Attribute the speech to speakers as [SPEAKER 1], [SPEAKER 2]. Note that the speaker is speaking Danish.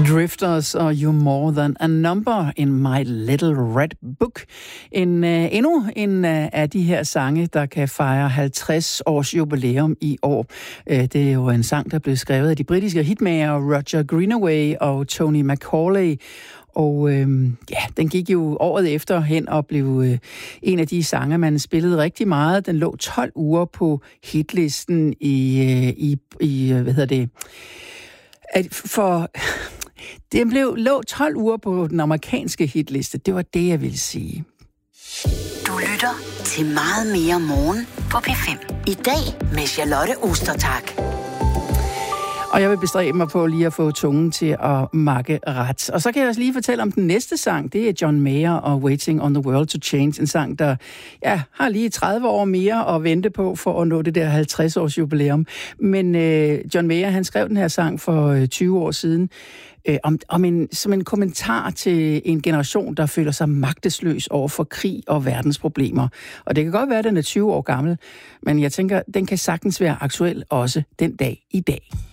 [SPEAKER 1] Drifters og You're More Than a Number in My Little Red Book. Endnu en af de her sange, der kan fejre 50 års jubilæum i år. Det er jo en sang, der blev skrevet af de britiske hitmager Roger Greenaway og Tony Macaulay. Og den gik jo året efter hen og blev en af de sange, man spillede rigtig meget. Den lå 12 uger på hitlisten lå 12 uger på den amerikanske hitliste. Det var det, jeg ville sige.
[SPEAKER 2] Du lytter til Meget mere morgen på P5. I dag med Charlotte Ostertag.
[SPEAKER 1] Og jeg vil bestræbe mig på lige at få tungen til at makke ret. Og så kan jeg også lige fortælle om den næste sang. Det er John Mayer og Waiting on the World to Change. En sang, der har lige 30 år mere at vente på for at nå det der 50-års jubilæum. Men John Mayer, han skrev den her sang for 20 år siden. Som en kommentar til en generation, der føler sig magtesløs over for krig og verdensproblemer. Og det kan godt være, at den er 20 år gammel, men jeg tænker, den kan sagtens være aktuel også den dag i dag.